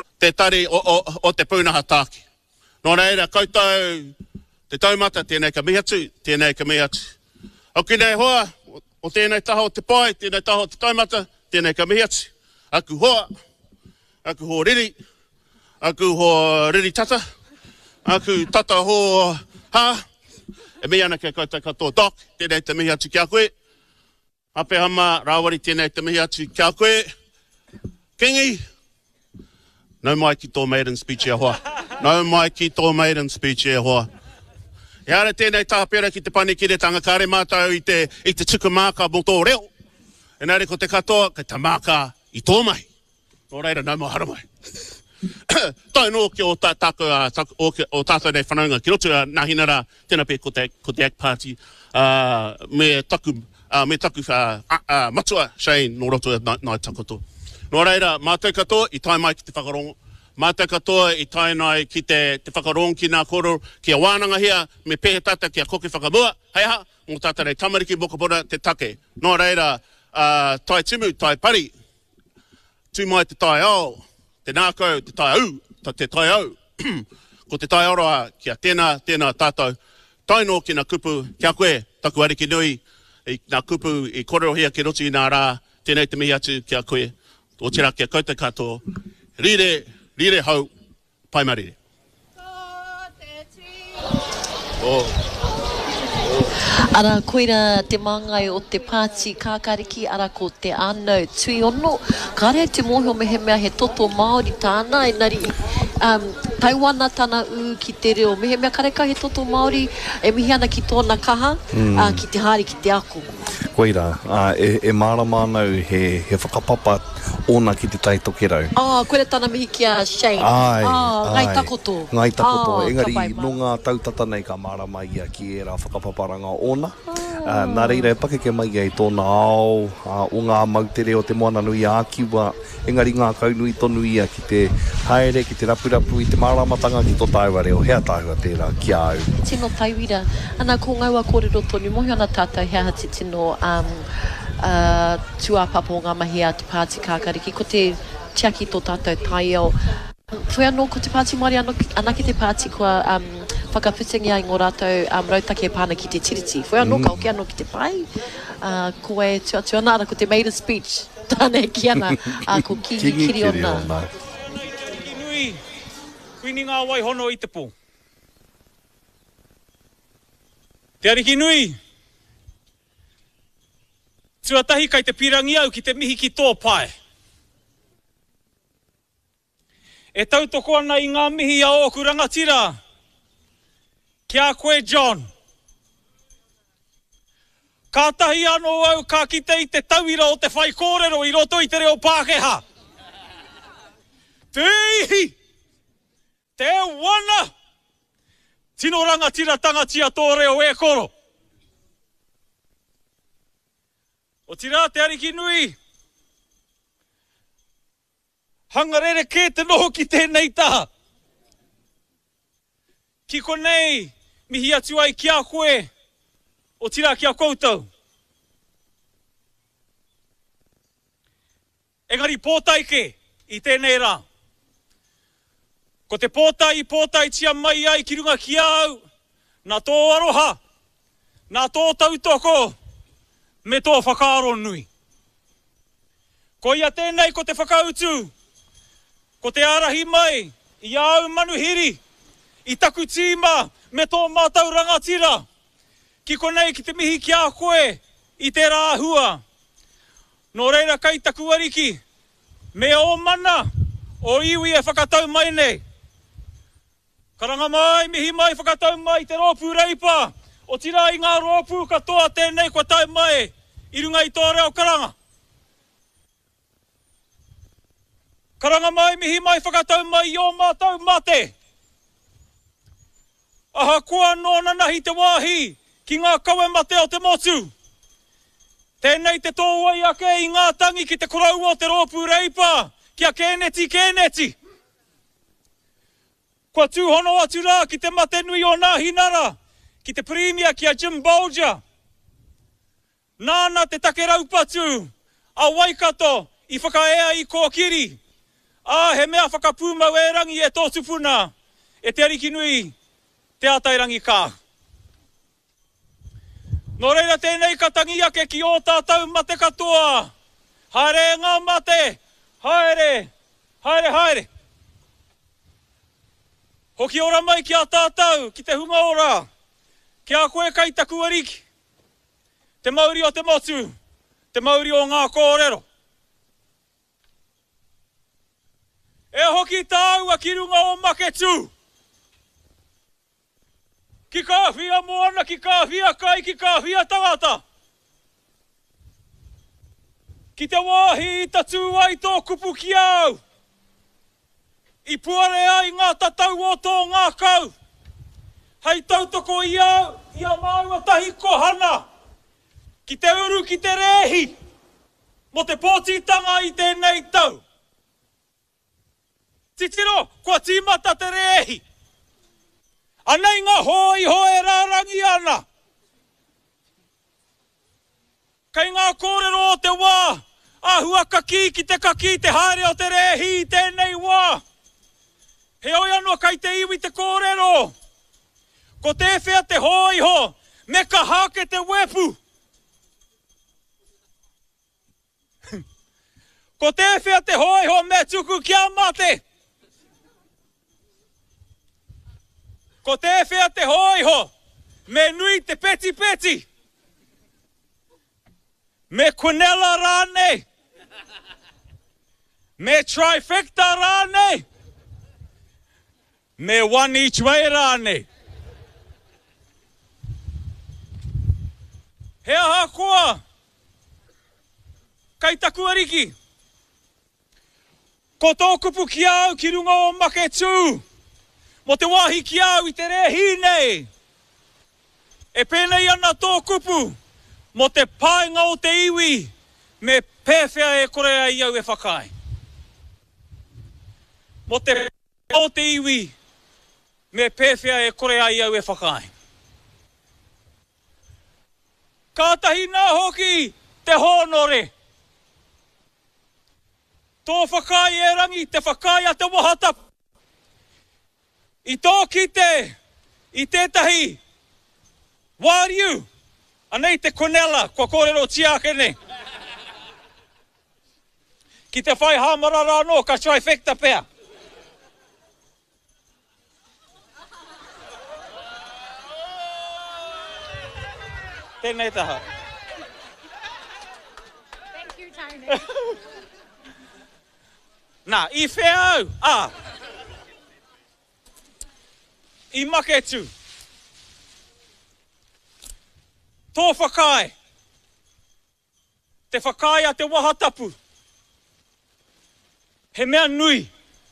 te tari o te pūnaha tāki. Nō reira, koutou te taumata, tēnei ka mihi atu, tēnei ka mihi atu. Au ki nei hoa, o tēnei taha o te pai, tēnei taha o te taumata, tēnei ka mihi atu. Aku hoa, aku ho riri, aku ho riri tata, aku tata ho ha, e mi ana ke koutou katoa dok, tēnei te mihi atu kia koe. Hape hama, rāwari tēnei te mihi atu kia koe. Kingi, no mai ki tō maiden speech e hoa. No mai ki tō maiden speech e hoa. E ara tēnei tāpera ki te panikire-tanga kāre mātou i te tuku māka mo tō reo. E nare ko te katoa, ka te māka i tō mai. Nō reira, nau mai hara mai. Tai no ki o tātou nei whanaunga. Ki roto a nahinara, tēnā pē ko te Act Party. Me taku matua Shane no roto nai takoto. Nō reira, mātou katoa, i tai mai ki te whakarongo. Mātou katoa, i tai nai ki te whakarongo ki nā koro, ki a wānanga hea, me pehe tata ki a koke whakamua. Hei ha, mō tata rei tamariki mokopora te take. Nō reira, tai timu, tai pari. Tū mai te tai au, te nākau, te tai au, te tai au. Ko te tai oroa, ki a tēnā tātou. Tai no ki nā kupu, kia koe, taku ariki nui, i nā kupu, i korohia ki roti i nā rā, tēnei te mihi atu kia koe. O tira kia koutou katoa, rire hau, pai marire. Ara koira te māngai o te pāti kākariki, ara ko te anau tui ono. Kāre te mōhio me he mea he toto Māori tāna, engari taiwana tāna ki te reo. Me he mea kareka he toto Māori, e mihi ana ki tōna kaha, ki te hari, ki te ako. Koira, e mārama anau he whakapapa ona ki te taitokerau. Koere tāna mihi ki a Shane. Ngai takoto. Ngai takoto. Engari, no ngā tautata nei ka mārama ia ki e rā whakapaparanga ona. Nā reira, e pakeke mai ai tōna ao, o ngā mautere o te moana nui a kiwa, engari ngā kaunui tonu ia ki te haere, ki te rapurapu, i te māramatanga ki tō tāua reo, hea tāua tērā, kia au. Tino taiwira, ana ko ngaua kōrero tonu, mohi ana tātou hea hati tino tuapapo ngā mahi a te pāti kākariki, ko te tiaki tō tātou tai ao. Whai anō ko te pāti Māori ana ki te pāti kua whakaputingia i ngō rātou rautake e pāna ki te tiriti. Whai anō ka oke anō ki te pai, ko e tuatu ana, ara ko te maiden speech, tāne ki ana, ko kihi kiri ona. Ki nui, kuini ngā waihono i te pō. Te ariki nui, tuatahi kai te pirangi au ki te mihi ki tō pai. E tautoko ana i ngā mihi a oku rangatira. Kia koe John. Ka tahi anō au ka kite i te tauira o te whai kōrero i roto i te reo Pākehā. Te ihi. Te wana. Tino rangatira tangatia tō reo e koro. O tira te ariki nui. Hangarere ke te noho ki tēnei taha. Ki konei, mihi atu ai kia koe, o tira kia koutou. Engari pōtaike i tēnei rā. Ko te pōtai tia mai ai ki runga ki au, nā tō aroha, nā tō tautoko, me tō whakaaro nui. Ko ia tēnei ko te whakautu, ko te arahi mai, i au manuhiri, i taku tīma, me tō mātau rangatira. Ki konei ki te mihi ki a koe, i te rāhua. Nō reira kai taku ariki, me o mana, o iwi e whakatau mai nei. Karanga mai, mihi mai, whakatau mai, te rōpū reipa. O tira i ngā rōpū katoa tēnei kua tau mai, i runga i tō reo karanga. Karanga mai, mihi mai, whakatau mai, i o mātau mate. Aha kua nōna nahi te wāhi, ki ngā kawe mate o te motu. Tēnei te tōwai ake i ngā tangi ki te korau o te rōpū reipa, kia kēneti. Kua tūhono atu rā ki te mate nui o nā hinara, ki te premier ki a Jim Bolger. Nāna te take raupatu, a Waikato, i whakaea i Kōkiri. He mea whakapūmau e rangi e tō tupuna. E te ariki nui, te atai rangi kā. Nō reira tēnei ka tangi ake ki o tātou mate katoa. Haere ngā mate, haere, haere, haere. Hoki ora mai ki a tātou, ki te hunga ora. Ki a koe kai taku ariki. Te mauri o te motu, te mauri o ngā kōrero. E hoki tāua ki runga o Maketu. Ki ka whia moana, ki ka whia kai, ki ka whia tangata. Ki te wāhi i tatu ai tō kupu ki au. I puare ai ngā tatau o tō ngā kau. Hei tautoko i au, i a maua tahi kohana. Ki te uru, ki te rehi. Mo te pōtitanga i tēnei tau. Titiro, kua tīmata te rehi. Anei ngā hoi hoi rārangi ana. Kei ngā kōrero o te wā, ahua kaki ki te kaki, te haere o te rehi i tēnei wā. He oi anō kai te iwi te kōrero. Ko te whea te hoi ho, me ka hake te wepu. Ko te whea te hoi ho, me tuku kia mate. Ko te whea te hoi ho, me nui te peti peti. Me Quinella rāne. Me trifecta rāne. Me one each way rāne. He aha koa. Kai taku ariki. Ko tō kupu ki au ki runga o Maketu. Mo te wāhi ki au i te rehi nei. E pēnei ana tō kupu. Mo te pāinga o te iwi. Me pēwhea e korea i au e whakai. Mo te pāinga o te iwi. Me pēwhea e korea i au e whakai. Kātahi nā hoki te honore. Tō whakai e rangi, te whakai a te wahata. I tō kite, i tētahi, wāriu, anei te Quinella, kua kōrero tiakene. Ki te whai hamarara anō, ka trifecta pēr. Tēnei taha. Thank you, Tony. Nā, i whea au, I Maketu. Tō whakai. Te whakai a te wahatapu. He mea nui.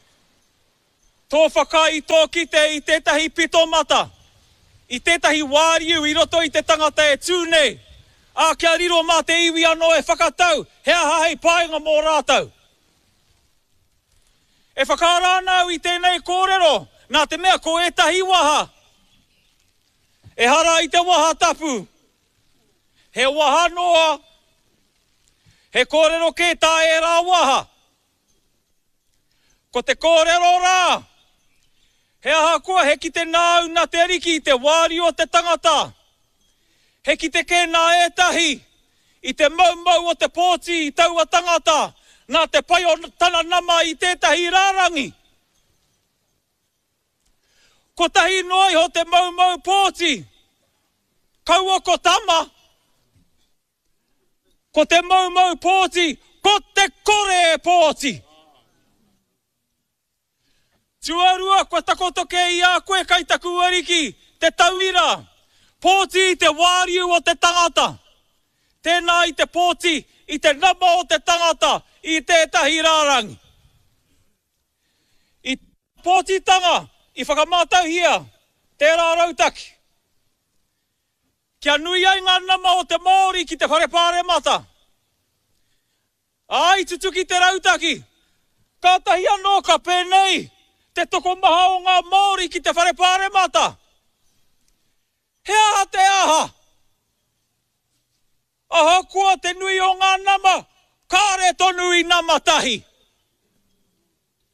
Tō whakai I tō kite I tētahi pito mata. I tētahi wāriu I roto I te tangata e tūnei. A kia riro mā te iwi anō e whakatau. He aha hei pāinga mō rātau. E whakarānau I tēnei kōrero. Nā te mea ko etahi waha. E hara I te waha tapu. He waha noa. He kōrero ke tā e rā waha. Ko te kōrero rā. He aha kua he ki te nāu nā te ariki I te wāri o te tangata. He ki te ke nā etahi. I te maumau o te pōti I taua tangata. Nā te pai o tana nama I tētahi rārangi. Ko tahi noi ho te maumau pōti. Kaua ko tama. Ko te maumau pōti. Ko te kore pōti. Tuarua ko takotoke I a koe kai taku ariki. Te tauira. Pōti I te wāriu o te tangata. Tēnā I te pōti. I te nama o te tangata. I tētahi rārangi. I pōti tanga. I whakamātau hia, tērā rautaki. Kia nui ai ngā nama o te Māori ki te wharepāre mata. Ai tutuki te rautaki. Kātahi anō ka pēnei, te toko maha o ngā Māori ki te wharepāre mata. He aha te aha. Aha kua te nui o ngā nama, kāre tonu I nama tahi.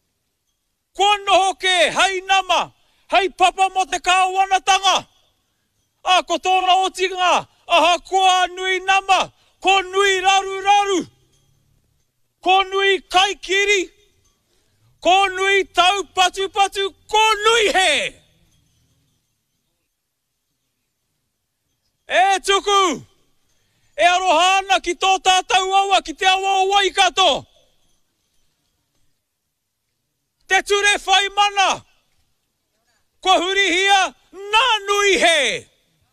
noho ke, hei nama, hei papa mo te kāwanatanga. A ko tōna otinga, aha koa nui nama, ko nui raru raru. Ko nui kaikiri, ko nui tau patu patu, ko nui he. E tuku, e arohana ki tō tātau awa, ki te awa o Waikato. Te ture whai mana, ko hurihia, nā nui he.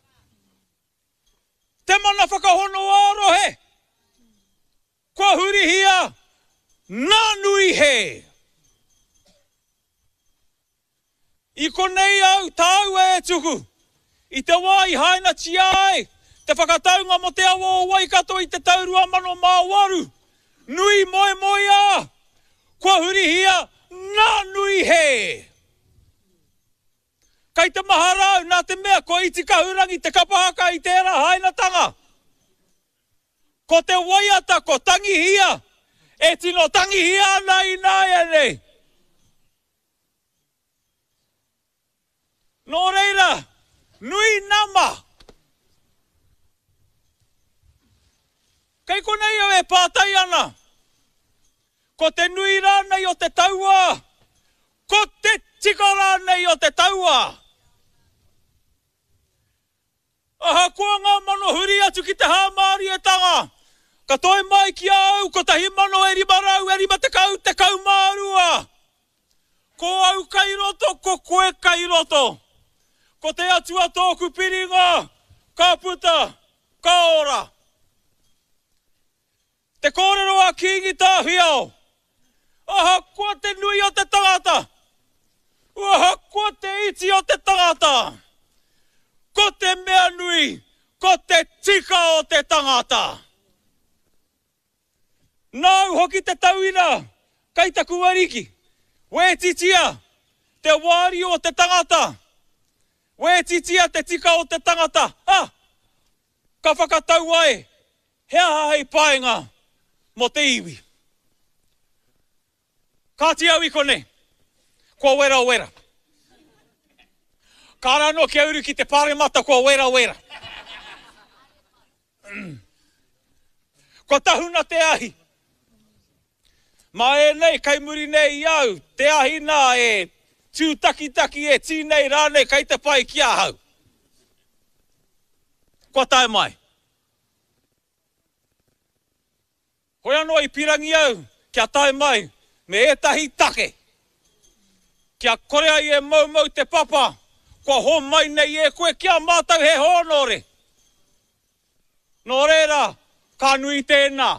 Te mana whakahono arohe, ko hurihia, nā nui he. I konei au tāu e tuku, i te wai haina tiai, te whakataunga mo te awa o Waikato i te taurua mano māwaru. Nui moe moe a, kua hurihia, nā nui he. Kai te maharau nā te mea ko iti kahurangi te kapahaka i tērā hainatanga. Ko te waiata ko tangihia, e tino tangihia nai nai anei. Nō reira, nui nama. Kei konei au e pātai ana. Ko te nui rānei o te taua. Ko te tika rānei o te taua. Aha kua ngā mano huri atu ki te hāmāri e tanga. Ka toi mai ki au, ko tahi mano e rimarau, e rima te kau mārua. Ko au kai roto, ko koe kai roto. Ko te atua tōku piringa, ka puta, ka ora. Te kōrero a kingi tāwhiao. Aha kua te nui o te tangata. Aha kua te iti o te tangata. Ko te mea nui, ko te tika o te tangata. Nau hoki te tauina, kai taku ariki. We titia, te wāri o te tangata. We titia te tika o te tangata. Ka whakatau ai, hea hei paenga mo te iwi. Ka ti au i kone, kua wera wera. Ka rano ki auru ki te pāremata kua wera wera. Ko tahuna te ahi. Ma e nei, kai muri nei iau, te ahi nā e tūtaki-taki e tīnei rānei kai te pai ki ahau. Kua tae mai. Hoi anō i pirangi au, kia tae mai, me etahi take. Kia kore ai e mau te papa, kua ho mai nei e koe kia mātau he honore. Nō reira, ka nui tēnā.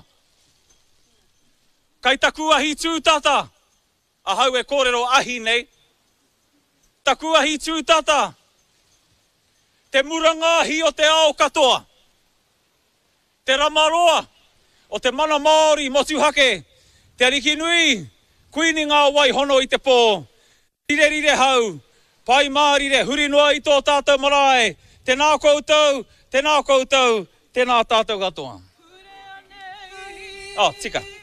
Kai taku ahi tūtata, ahau e kōrero ahi nei. Taku ahi tūtata, te murangahi o te ao katoa. Te ramaroa, o te mana Māori motuhake, te ariki nui, kuini ngā wai hono i te pō. Rire hau, pai mārire, huri noa i tō tātou marae. Tēnā koutou, tēnā koutou, tēnā tātou katoa. Tika.